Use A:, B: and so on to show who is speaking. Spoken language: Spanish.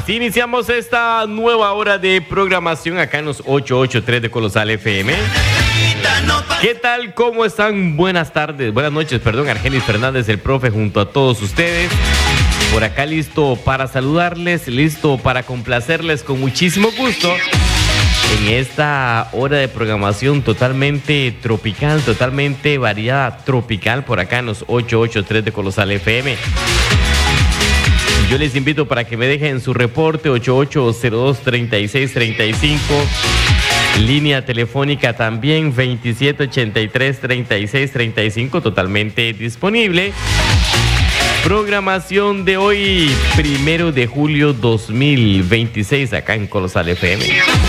A: Así iniciamos esta nueva hora de programación acá en los 883 de Colosal FM. ¿Qué tal? ¿Cómo están? Buenas noches, Argenis Fernández, el profe, junto a todos ustedes. Por acá listo para saludarles, listo para complacerles con muchísimo gusto en esta hora de programación totalmente tropical, totalmente variada, tropical, por acá en los 883 de Colosal FM. Yo les invito para que me dejen su reporte 8802-3635, línea telefónica también 2783-3635, totalmente disponible. Programación de hoy, 1 de julio 2026, acá en Colosal FM.